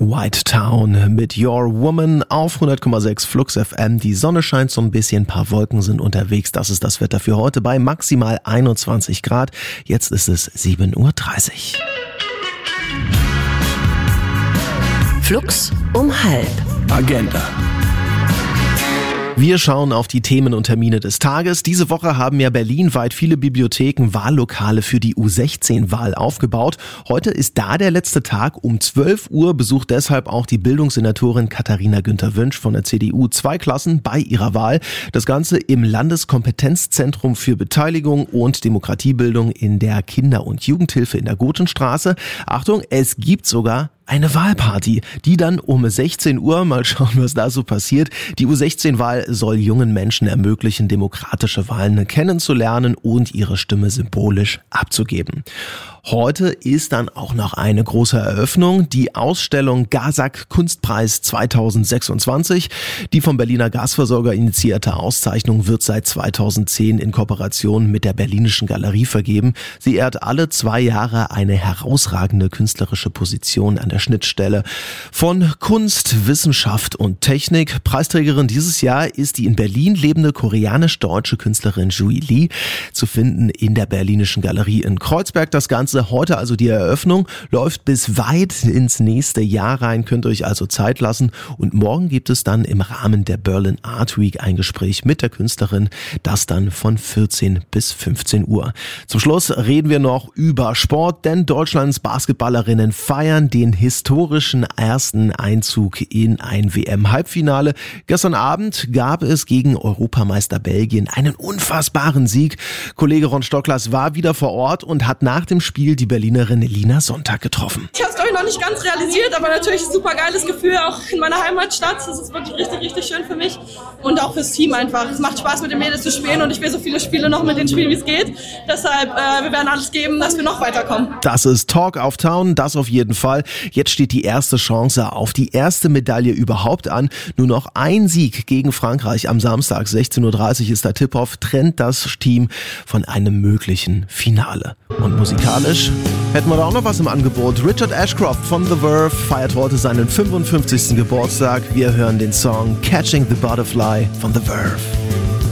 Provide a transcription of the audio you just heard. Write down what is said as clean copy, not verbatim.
White Town mit Your Woman auf 100,6 Flux FM. Die Sonne scheint so ein bisschen, ein paar Wolken sind unterwegs. Das ist das Wetter für heute bei maximal 21 Grad. Jetzt ist es 7:30 Uhr. Flux um halb. Agenda. Wir schauen auf die Themen und Termine des Tages. Diese Woche haben ja berlinweit viele Bibliotheken Wahllokale für die U16-Wahl aufgebaut. Heute ist da der letzte Tag. Um 12 Uhr besucht deshalb auch die Bildungssenatorin Katharina Günther-Wünsch von der CDU 2 Klassen bei ihrer Wahl. Das Ganze im Landeskompetenzzentrum für Beteiligung und Demokratiebildung in der Kinder- und Jugendhilfe in der Gotenstraße. Achtung, es gibt sogar eine Wahlparty, die dann um 16 Uhr, mal schauen, was da so passiert. Die U16-Wahl soll jungen Menschen ermöglichen, demokratische Wahlen kennenzulernen und ihre Stimme symbolisch abzugeben. Heute ist dann auch noch eine große Eröffnung, die Ausstellung GASAG Kunstpreis 2026. Die vom Berliner Gasversorger initiierte Auszeichnung wird seit 2010 in Kooperation mit der Berlinischen Galerie vergeben. Sie ehrt alle 2 Jahre eine herausragende künstlerische Position an der Schnittstelle von Kunst, Wissenschaft und Technik. Preisträgerin dieses Jahr ist die in Berlin lebende koreanisch-deutsche Künstlerin Jui Lee, zu finden in der Berlinischen Galerie in Kreuzberg. Das Ganze heute also die Eröffnung, läuft bis weit ins nächste Jahr rein, könnt ihr euch also Zeit lassen. Und morgen gibt es dann im Rahmen der Berlin Art Week ein Gespräch mit der Künstlerin, das dann von 14 bis 15 Uhr. Zum Schluss reden wir noch über Sport, denn Deutschlands Basketballerinnen feiern den historischen ersten Einzug in ein WM-Halbfinale. Gestern Abend gab es gegen Europameister Belgien einen unfassbaren Sieg. Kollege Ron Stocklas war wieder vor Ort und hat nach dem Spiel die Berlinerin Lina Sonntag getroffen. Ich habe es, glaube ich, noch nicht ganz realisiert, aber natürlich ein super geiles Gefühl, auch in meiner Heimatstadt. Das ist wirklich richtig, richtig schön für mich und auch fürs Team einfach. Es macht Spaß, mit den Mädels zu spielen und ich will so viele Spiele noch mit denen spielen, wie es geht. Deshalb, wir werden alles geben, dass wir noch weiterkommen. Das ist Talk of Town, das auf jeden Fall. Jetzt steht die erste Chance auf die erste Medaille überhaupt an. Nur noch ein Sieg gegen Frankreich am Samstag, 16:30 Uhr ist der Tip-Off, trennt das Team von einem möglichen Finale. Und musikalisch hätten wir da auch noch was im Angebot. Richard Ashcroft von The Verve feiert heute seinen 55. Geburtstag. Wir hören den Song Catching the Butterfly von The Verve.